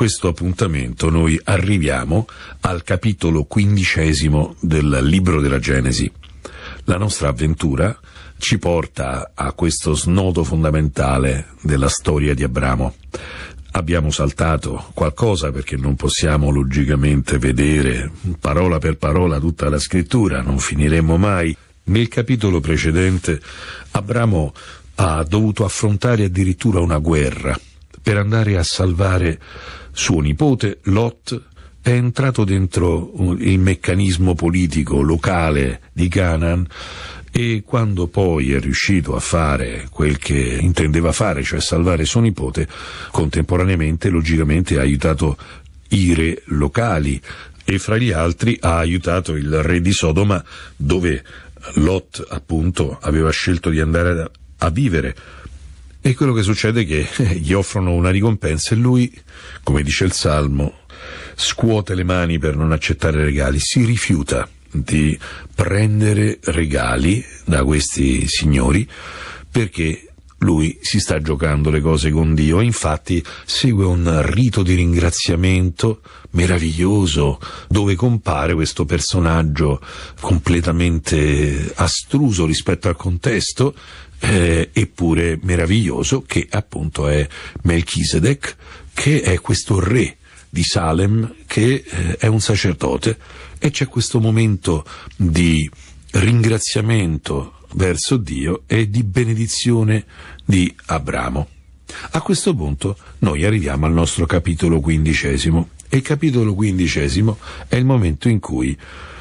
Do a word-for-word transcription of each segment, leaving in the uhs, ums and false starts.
questo appuntamento noi arriviamo al capitolo quindicesimo del libro della Genesi. La nostra avventura ci porta a questo snodo fondamentale della storia di Abramo. Abbiamo saltato qualcosa perché non possiamo logicamente vedere parola per parola tutta la scrittura, non finiremmo mai. Nel capitolo precedente Abramo ha dovuto affrontare addirittura una guerra per andare a salvare suo nipote. Lot è entrato dentro il meccanismo politico locale di Canaan e quando poi è riuscito a fare quel che intendeva fare, cioè salvare suo nipote, contemporaneamente logicamente ha aiutato i re locali e fra gli altri ha aiutato il re di Sodoma, dove Lot appunto aveva scelto di andare a, a vivere. E quello che succede è che gli offrono una ricompensa e lui, come dice il Salmo, scuote le mani per non accettare regali, si rifiuta di prendere regali da questi signori perché lui si sta giocando le cose con Dio. Infatti segue un rito di ringraziamento meraviglioso dove compare questo personaggio completamente astruso rispetto al contesto, eh, eppure meraviglioso, che appunto è Melchisedec, che è questo re di Salem che eh, è un sacerdote, e c'è questo momento di ringraziamento verso Dio e di benedizione di Abramo. A questo punto noi arriviamo al nostro capitolo quindicesimo, e il capitolo quindicesimo è il momento in cui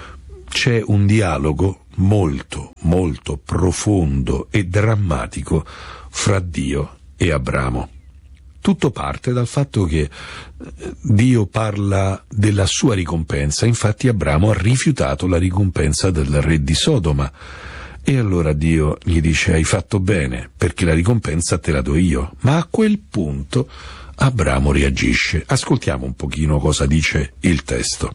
c'è un dialogo molto, molto profondo e drammatico fra Dio e Abramo. Tutto parte dal fatto che Dio parla della sua ricompensa. Infatti Abramo ha rifiutato la ricompensa del re di Sodoma. E allora Dio gli dice: hai fatto bene, perché la ricompensa te la do io. Ma a quel punto Abramo reagisce. Ascoltiamo un pochino cosa dice il testo.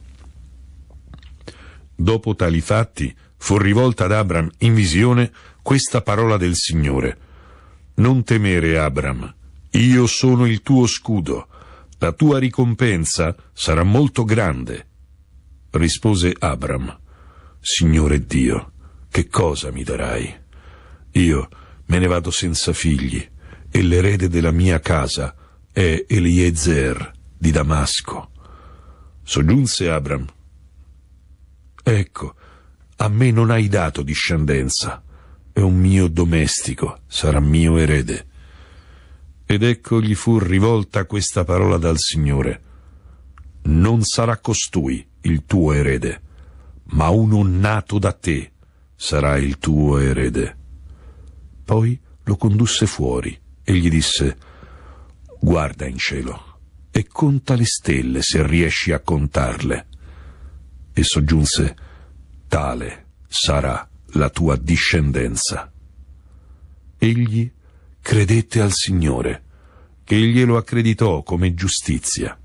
Dopo tali fatti fu rivolta ad Abram in visione questa parola del Signore: non temere, Abram, io sono il tuo scudo, la tua ricompensa sarà molto grande. Rispose Abram: Signore Dio, che cosa mi darai? Io me ne vado senza figli, e l'erede della mia casa è Eliezer di Damasco. Soggiunse Abram: ecco, a me non hai dato discendenza, e un mio domestico sarà mio erede. Ed ecco gli fu rivolta questa parola dal Signore: non sarà costui il tuo erede, ma uno nato da te sarà il tuo erede. Poi lo condusse fuori e gli disse: guarda in cielo e conta le stelle se riesci a contarle. E soggiunse: tale sarà la tua discendenza. Egli credette al Signore, che glielo accreditò come giustizia.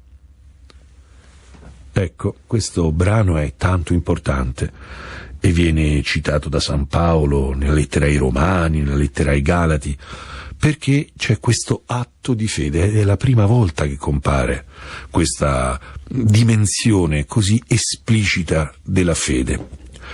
Ecco, questo brano è tanto importante e viene citato da San Paolo nella lettera ai Romani, nella lettera ai Galati, perché c'è questo atto di fede. È la prima volta che compare questa dimensione così esplicita della fede.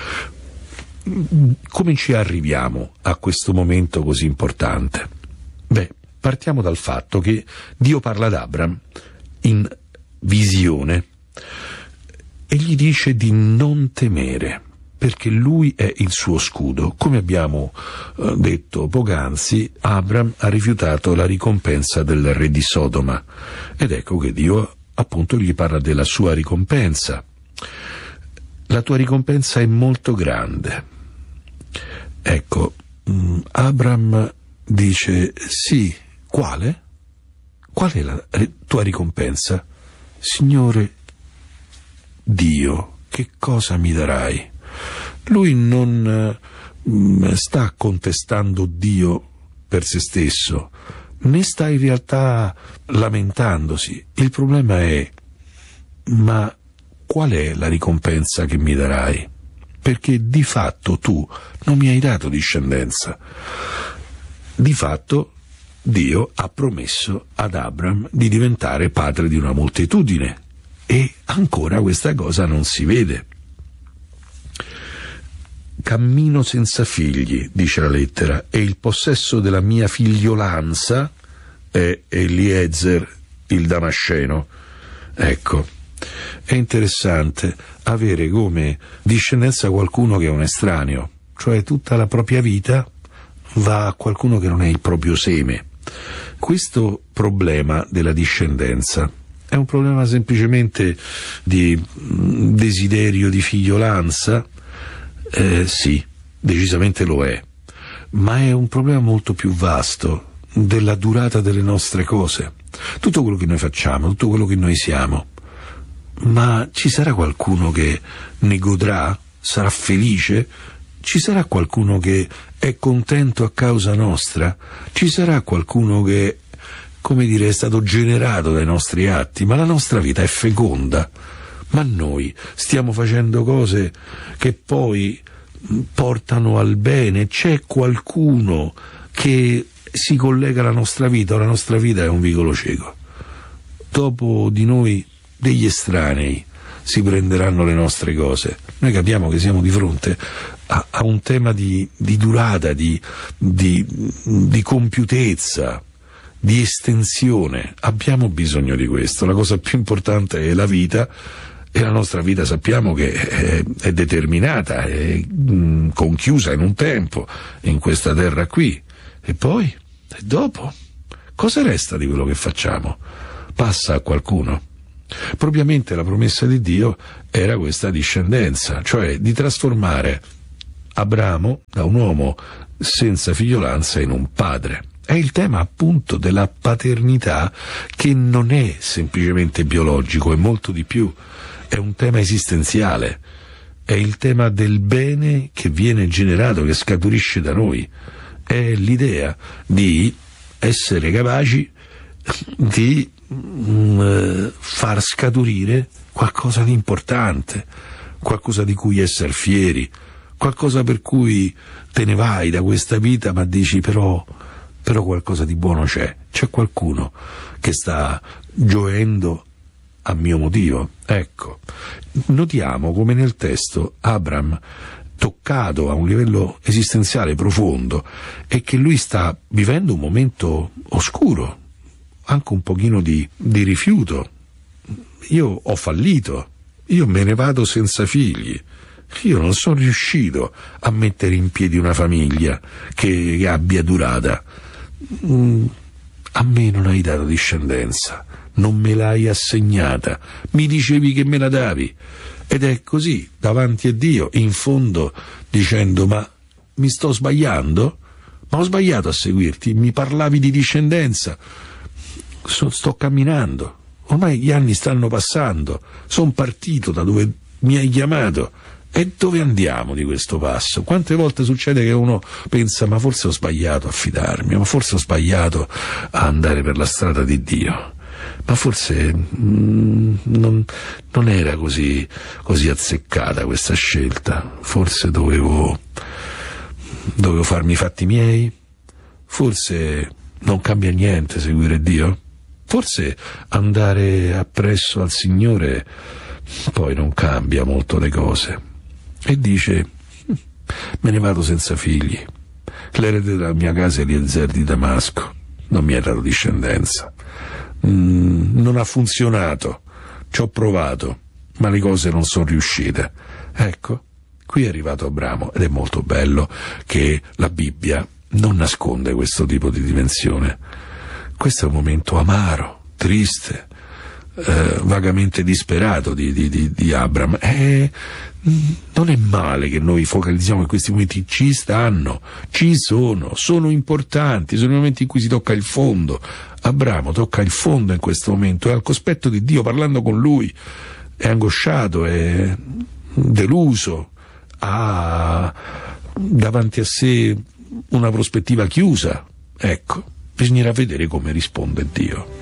Come ci arriviamo a questo momento così importante? Beh, partiamo dal fatto che Dio parla ad Abram in visione e gli dice di non temere, perché lui è il suo scudo. Come abbiamo eh, detto poc'anzi, Abram ha rifiutato la ricompensa del re di Sodoma, ed ecco che Dio appunto gli parla della sua ricompensa. La tua ricompensa è molto grande. Ecco, Abram dice: sì, quale? Qual è la tua ricompensa? Signore Dio, che cosa mi darai? Lui non uh, sta contestando Dio per se stesso, né sta in realtà lamentandosi. Il problema è: ma qual è la ricompensa che mi darai? Perché di fatto tu non mi hai dato discendenza. Di fatto Dio ha promesso ad Abram di diventare padre di una moltitudine e ancora questa cosa non si vede. Cammino senza figli, dice la lettera, e il possesso della mia figliolanza è Eliezer il Damasceno. Ecco, è interessante avere come discendenza qualcuno che è un estraneo, cioè tutta la propria vita va a qualcuno che non è il proprio seme. Questo problema della discendenza è un problema semplicemente di desiderio di figliolanza? Eh, sì, decisamente lo è, ma è un problema molto più vasto della durata delle nostre cose. Tutto quello che noi facciamo, tutto quello che noi siamo, ma ci sarà qualcuno che ne godrà? Sarà felice? Ci sarà qualcuno che è contento a causa nostra? Ci sarà qualcuno che, come dire, è stato generato dai nostri atti? Ma la nostra vita è feconda. Ma noi stiamo facendo cose che poi portano al bene? C'è qualcuno che si collega alla nostra vita o la nostra vita è un vicolo cieco? Dopo di noi degli estranei si prenderanno le nostre cose. Noi capiamo che siamo di fronte a, a un tema di, di durata, di, di, di compiutezza, di estensione. Abbiamo bisogno di questo. La cosa più importante è la vita, e la nostra vita sappiamo che è, è determinata, è mh, conchiusa in un tempo, in questa terra qui. E poi? E dopo? Cosa resta di quello che facciamo? Passa a qualcuno. Propriamente la promessa di Dio era questa discendenza, cioè di trasformare Abramo da un uomo senza figliolanza in un padre. È il tema appunto della paternità, che non è semplicemente biologico, è molto di più. È un tema esistenziale, è il tema del bene che viene generato, che scaturisce da noi, è l'idea di essere capaci di mh, far scaturire qualcosa di importante, qualcosa di cui essere fieri, qualcosa per cui te ne vai da questa vita ma dici però, però qualcosa di buono c'è, c'è qualcuno che sta gioendo a mio motivo. Ecco, notiamo come nel testo Abram, toccato a un livello esistenziale profondo, e che lui sta vivendo un momento oscuro, anche un pochino di, di rifiuto. Io ho fallito, io me ne vado senza figli, io non sono riuscito a mettere in piedi una famiglia che, che abbia durata. Mm, a me non hai dato discendenza, non me l'hai assegnata, mi dicevi che me la davi, ed è così davanti a Dio, in fondo dicendo: ma mi sto sbagliando? Ma ho sbagliato a seguirti? Mi parlavi di discendenza, so, sto camminando, ormai gli anni stanno passando, sono partito da dove mi hai chiamato, e dove andiamo di questo passo? Quante volte succede che uno pensa: ma forse ho sbagliato a fidarmi, ma forse ho sbagliato a andare per la strada di Dio, ma forse mm, non, non era così, così azzeccata questa scelta, forse dovevo, dovevo farmi i fatti miei, forse non cambia niente seguire Dio, forse andare appresso al Signore poi non cambia molto le cose. E dice: me ne vado senza figli, l'erede della mia casa è Eliezer di Damasco, non mi ha dato discendenza. Mm, non ha funzionato, ci ho provato, ma le cose non sono riuscite. Ecco, qui è arrivato Abramo, ed è molto bello che la Bibbia non nasconde questo tipo di dimensione. Questo è un momento amaro, triste, eh, vagamente disperato di, di, di, di Abram. E non è male che noi focalizziamo che questi momenti ci stanno, ci sono, sono importanti, sono i momenti in cui si tocca il fondo. Abramo tocca il fondo in questo momento, è al cospetto di Dio, parlando con lui, è angosciato, è deluso, ha davanti a sé una prospettiva chiusa. Ecco, bisognerà vedere come risponde Dio.